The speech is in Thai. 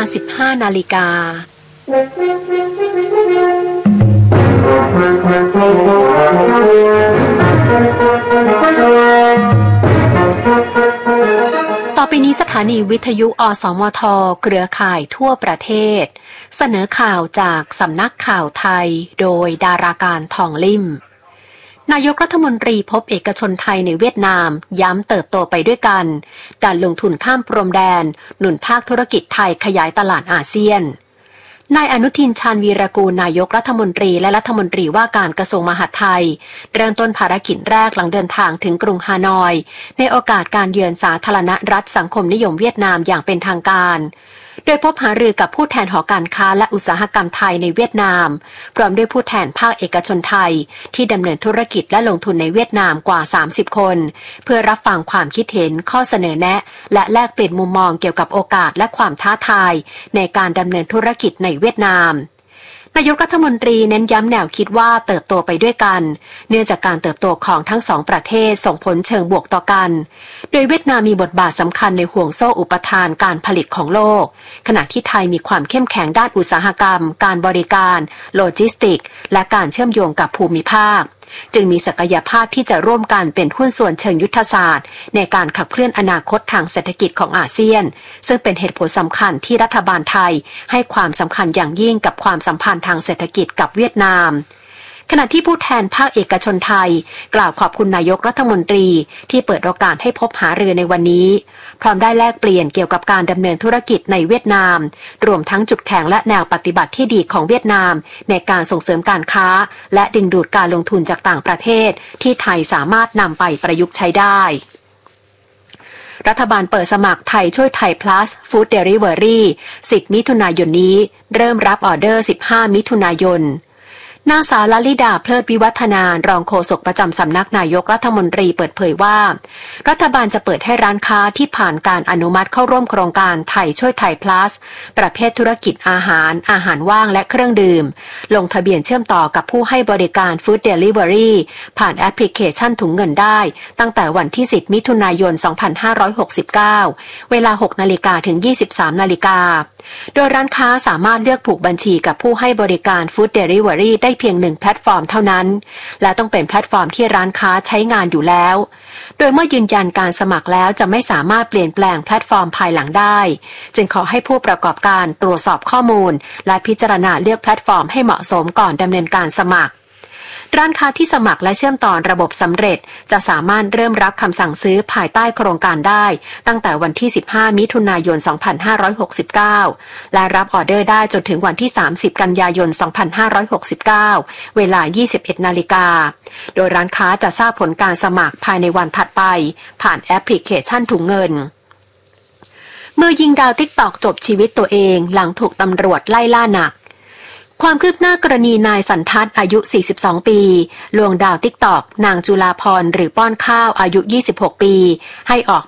15 นาฬิกาต่อไปนี้สถานีวิทยุอสมทเครือข่ายทั่วประเทศเสนอข่าวจากสำนักข่าวไทยโดยดาราการทองลิ่มนายกรัฐมนตรีพบเอกชนไทยในเวียดนามย้ำเติบโตไปด้วยกันการลงทุนข้ามพรมแดนหนุนภาคธุรกิจไทยขยายตลาดอาเซียนนายอนุทินชาญวีรกูลนายกรัฐมนตรีและรัฐมนตรีว่าการกระทรวงมหาดไทยเริ่มต้นภารกิจแรกหลังเดินทางถึงกรุงฮานอยในโอกาสการเยือนสาธารณรัฐสังคมนิยมเวียดนามอย่างเป็นทางการโดยพบหารือกับผู้แทนหอการค้าและอุตสาหกรรมไทยในเวียดนามพร้อมด้วยผู้แทนภาคเอกชนไทยที่ดำเนินธุรกิจและลงทุนในเวียดนามกว่า30คนเพื่อรับฟังความคิดเห็นข้อเสนอแนะและแลกเปลี่ยนมุมมองเกี่ยวกับโอกาสและความท้าทายในการดำเนินธุรกิจในเวียดนามนายกรัฐมนตรีเน้นย้ำแนวคิดว่าเติบโตไปด้วยกันเนื่องจากการเติบโตของทั้งสองประเทศส่งผลเชิงบวกต่อกันโดยเวียดนามมีบทบาทสำคัญในห่วงโซ่อุปทานการผลิตของโลกขณะที่ไทยมีความเข้มแข็งด้านอุตสาหกรรมการบริการโลจิสติกส์และการเชื่อมโยงกับภูมิภาคจึงมีศักยภาพที่จะร่วมกันเป็นหุ้นส่วนเชิงยุทธศาสตร์ในการขับเคลื่อนอนาคตทางเศรษฐกิจของอาเซียนซึ่งเป็นเหตุผลสำคัญที่รัฐบาลไทยให้ความสำคัญอย่างยิ่งกับความสัมพันธ์ทางเศรษฐกิจกับเวียดนามขณะที่ผู้แทนภาคเอกชนไทยกล่าวขอบคุณนายกรัฐมนตรีที่เปิดโอกาสให้พบหารือในวันนี้พร้อมได้แลกเปลี่ยนเกี่ยวกับการดำเนินธุรกิจในเวียดนามรวมทั้งจุดแข็งและแนวปฏิบัติที่ดีของเวียดนามในการส่งเสริมการค้าและดึงดูดการลงทุนจากต่างประเทศที่ไทยสามารถนำไปประยุกต์ใช้ได้รัฐบาลเปิดสมัครไทยช่วยไทย plus Food Delivery 10 มิถุนายนนี้เริ่มรับออเดอร์ 15 มิถุนายนนางสาวลลิดาเพลิดวิวัฒนารองโฆษกประจำสำนักนายกรัฐมนตรีเปิดเผยว่ารัฐบาลจะเปิดให้ร้านค้าที่ผ่านการอนุมัติเข้าร่วมโครงการไทยช่วยไทย plus ประเภทธุรกิจอาหารว่างและเครื่องดื่มลงทะเบียนเชื่อมต่อกับผู้ให้บริการ Food Delivery ผ่านแอปพลิเคชันถุงเงินได้ตั้งแต่วันที่ 10 มิถุนายน 2569 เวลา 6 นาฬิกาถึง 23 นาฬิกาโดยร้านค้าสามารถเลือกผูกบัญชีกับผู้ให้บริการ Food Delivery ได้เพียง1แพลตฟอร์มเท่านั้นและต้องเป็นแพลตฟอร์มที่ร้านค้าใช้งานอยู่แล้วโดยเมื่อยืนยันการสมัครแล้วจะไม่สามารถเปลี่ยนแปลงแพลตฟอร์มภายหลังได้จึงขอให้ผู้ประกอบการตรวจสอบข้อมูลและพิจารณาเลือกแพลตฟอร์มให้เหมาะสมก่อนดำเนินการสมัครร้านค้าที่สมัครและเชื่อมต่อระบบสำเร็จจะสามารถเริ่มรับคำสั่งซื้อภายใต้โครงการได้ตั้งแต่วันที่ 15 มิถุนายน 2569 และรับออเดอร์ได้จนถึงวันที่ 30 กันยายน 2569 เวลา 21 นาฬิกาโดยร้านค้าจะทราบผลการสมัครภายในวันถัดไปผ่านแอปพลิเคชันถุงเงินมือยิงดาวติ๊กตอกจบชีวิตตัวเองหลังถูกตำรวจไล่ล่าหนักความคืบหน้ากรณีนายสันทัศน์อายุ 42 ปีลวงดาวติ๊กตอกนางจุฬาพรหรือป้อนข้าวอายุ 26 ปีให้ออก